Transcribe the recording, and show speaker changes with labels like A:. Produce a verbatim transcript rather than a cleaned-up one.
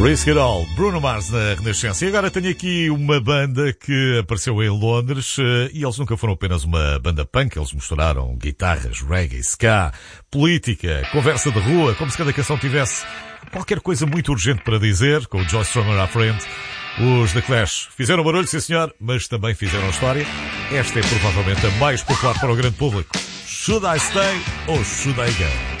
A: Risk It All, Bruno Mars na Renascença. E agora tenho aqui uma banda que apareceu em Londres e eles nunca foram apenas uma banda punk, eles misturaram guitarras, reggae, ska, política, conversa de rua, como se cada canção tivesse qualquer coisa muito urgente para dizer, com o Joy Strummer à frente. Os The Clash fizeram barulho, sim senhor, mas também fizeram história. Esta é provavelmente a mais popular para o grande público. Should I Stay or Should I Go?